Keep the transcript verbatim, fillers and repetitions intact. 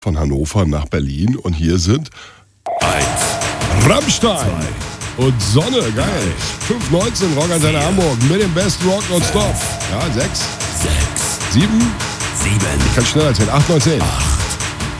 von Hannover nach Berlin und hier sind eins, Rammstein zwei, und Sonne, geil. fünf neunzehn Rockantenne Hamburg mit dem besten Rock nonstop. Ja, sechs, sechs, sieben, sieben, ich kann schneller erzählen, acht, neun, zehn. acht,